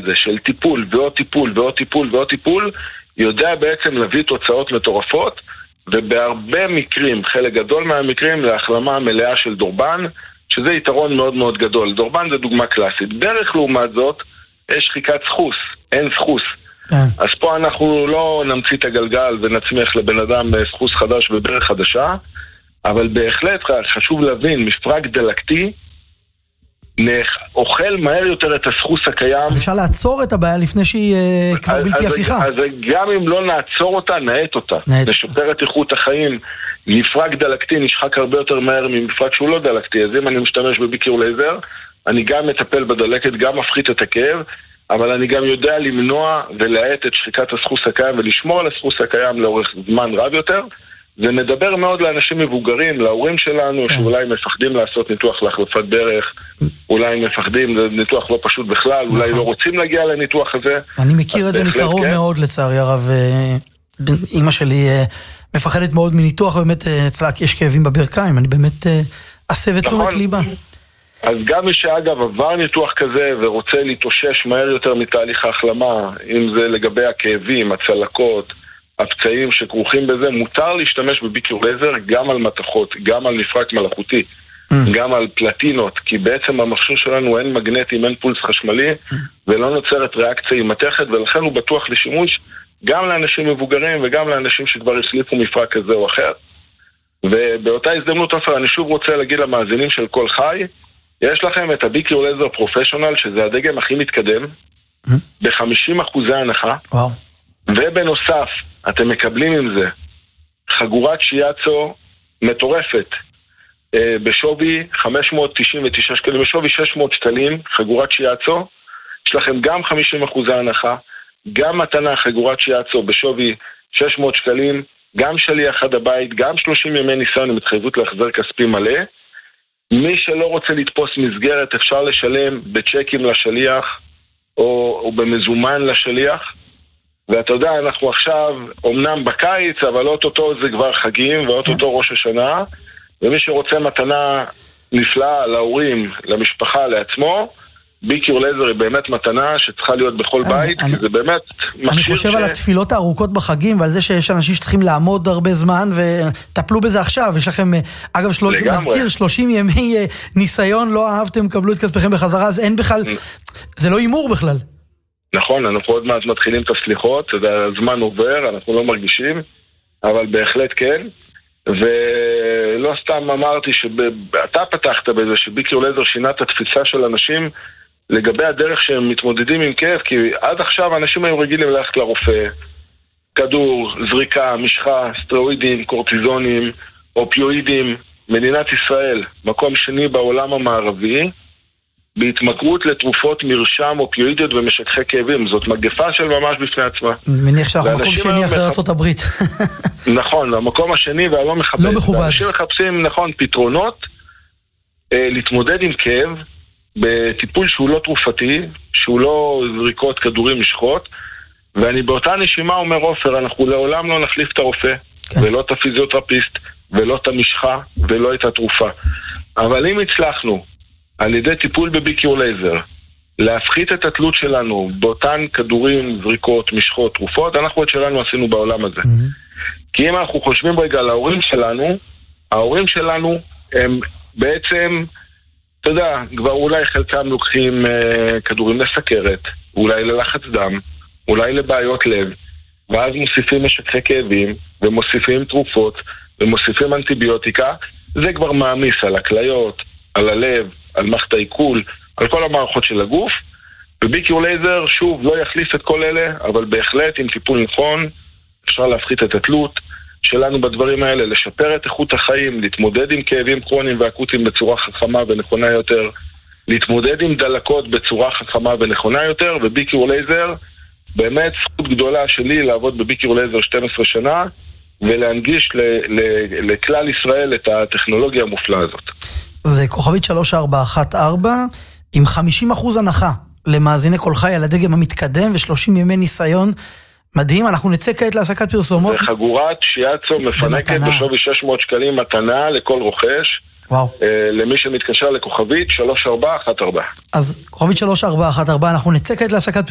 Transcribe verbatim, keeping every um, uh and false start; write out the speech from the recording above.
הזה של טיפול ועוד טיפול ועוד טיפול ועוד טיפול, יודע בעצם להביא תוצאות מטורפות, ובהרבה מקרים, חלק גדול מהמקרים, להחלמה מלאה של דורבן, שזה יתרון מאוד מאוד גדול. דורבן זה דוגמה קלאסית. ברך לעומת זאת, יש שחיקת סחוס, אין סחוס. אז פה אנחנו לא נמציא את הגלגל ונצמיח לבן אדם סחוס חדש וברך חדשה, אבל בהחלט חשוב להבין, מפרק דלקתי אוכל מהר יותר את הסחוס הקיים. אז אפשר לעצור את הבעיה לפני שהיא כבר בלתי הפיכה. אז גם אם לא נעצור אותה, נעט אותה. נשפר את איכות החיים. מפרק דלקתי נשחק הרבה יותר מהר ממפרק שהוא לא דלקתי. אז אם אני משתמש בביקור לייזר, אני גם מטפל בדלקת, גם מפחית את הכאב, אבל אני גם יודע למנוע ולהאט את שחיקת הסחוס הקיים ולשמור על הסחוס הקיים לאורך זמן רב יותר. זה מדבר מאוד לאנשים מבוגרים, להורים שלנו, כן. שאולי מפחדים לעשות ניתוח להחלפת ברך, אולי מפחדים, זה ניתוח לא פשוט בכלל, נכון. אולי לא רוצים להגיע לניתוח הזה. אני מכיר את זה מקרוב כן. מאוד לצערי הרב. אמא שלי מפחדת מאוד מניתוח, ובאמת אצלה יש כאבים בברכיים, אני באמת אעשה ותשומת נכון. ליבה. אז גם מי שאגב עבר ניתוח כזה ורוצה להתאושש מהר יותר מתהליך ההחלמה, אם זה לגבי הכאבים, הצלקות, הפצעים שכרוכים בזה, מותר להשתמש בביקור לייזר גם על מתכות, גם על מפרק מלאכותי, mm. גם על פלטינות, כי בעצם המכשיר שלנו אין מגנטים, אין פולס חשמלי, mm. ולא נוצרת ריאקציה עם מתכת, ולכן הוא בטוח לשימוש גם לאנשים מבוגרים וגם לאנשים שכבר החליפו מפרק כזה או אחר. ובאותה הזדמנות אפשר, אני שוב רוצה להגיד למאזינים של כל חי, יש לכם את הביקור לייזר פרופשיונל, שזה הדגם הכי מתקדם, mm. ב-חמישים אחוז הנחה, וואו. ובנוסף, אתם מקבלים עם זה חגורת שיאצו מטורפת אה, בשווי חמש מאות תשעים ותשעה שקלים, בשווי שש מאות שקלים, חגורת שיאצו, יש לכם גם חמישים אחוז הנחה, גם מתנה חגורת שיאצו בשווי שש מאות שקלים, גם שליח עד הבית, גם שלושים ימי ניסיון עם התחייבות להחזר כספי מלא. מי שלא רוצה לתפוס מסגרת אפשר לשלם בצ'קים לשליח או, או במזומן לשליח. ואתה יודע, אנחנו עכשיו, אומנם בקיץ, אבל אוטוטו זה כבר חגים, ואוטוטו ראש השנה, ומי שרוצה מתנה נפלאה להורים, למשפחה, לעצמו, ביקור לייזר היא באמת מתנה שצריכה להיות בכל בית, כי זה באמת מכשיר ש... אני חושב על התפילות הארוכות בחגים, ועל זה שיש אנשים שצריכים לעמוד הרבה זמן, וטפלו בזה עכשיו. יש לכם, אגב, מזכיר, שלושים ימי ניסיון, לא אהבתם, קבלו את כספכם בחזרה, אז אין בכלל, זה לא אימור בכלל. נכון, אנחנו עוד מעט מתחילים את הסליחות, הזמן עובר, אנחנו לא מרגישים, אבל בהחלט כן, ולא סתם אמרתי שאתה פתחת בזה שביקור לייזר שינה את התפיסה של אנשים לגבי הדרך שהם מתמודדים עם כאב, כי עד עכשיו אנשים היו רגילים ללכת לרופא, כדור, זריקה, משחה, סטרואידים, קורטיזונים, אופיואידים, מדינת ישראל, מקום שני בעולם המערבי, בהתמכרות לתרופות מרשם אופיואידיות ומשככי כאבים. זאת מגפה של ממש בפני עצמה. מניח שאנחנו מקום שני אחרי ארצות הברית. נכון, המקום השני והלא מכבד. לא מכובד. אנשים מחפשים, נכון, פתרונות אה, להתמודד עם כאב בטיפול שהוא לא תרופתי, שהוא לא זריקות, כדורים, משחות, ואני באותה נשימה אומר, עופר, אנחנו לעולם לא נחליף את הרופא, כן. ולא את הפיזיותרפיסט, ולא את המשחה, ולא את התרופה. אבל אם הצלחנו על ידי טיפול בביקור לייזר, להפחית את התלות שלנו באותן כדורים, זריקות, משחות, תרופות, אנחנו את שלנו עשינו בעולם הזה. Mm-hmm. כי אם אנחנו חושבים רגע על ההורים שלנו, ההורים שלנו הם בעצם, אתה יודע, כבר אולי חלקם לוקחים אה, כדורים לסכרת, אולי ללחץ דם, אולי לבעיות לב, ואז מוסיפים משככי כאבים, ומוסיפים תרופות, ומוסיפים אנטיביוטיקה, זה כבר מעמיס על הכליות, על הלב, על מערכת העיכול, על כל המערכות של הגוף, וביקור לייזר שוב לא יחליף את כל אלה, אבל בהחלט עם טיפול נכון אפשר להפחית את התלות שלנו בדברים האלה, לשפר את איכות החיים, להתמודד עם כאבים כרוניים ואקוטיים בצורה חכמה ונכונה יותר, להתמודד עם דלקות בצורה חכמה ונכונה יותר, וביקור לייזר באמת זכות גדולה שלי לעבוד בביקור לייזר שתים עשרה שנה, ולהנגיש ל- ל- לכלל ישראל את הטכנולוגיה המופלאה הזאת. זה כוכבית שלוש ארבע אחת ארבע, עם חמישים אחוז הנחה למאזיני כל חי על הדגם המתקדם ו-שלושים ימי ניסיון. מדהים, אנחנו נצא כעת להעסקת פרסומות. זה חגורת שיאצו מפנקת בשווי שש מאות שקלים מתנה לכל רוכש. וואו. למי שמתקשר לכוכבית שלוש ארבע אחת ארבע. אז כוכבית שלוש ארבע אחת ארבע, אנחנו נצא כעת להעסקת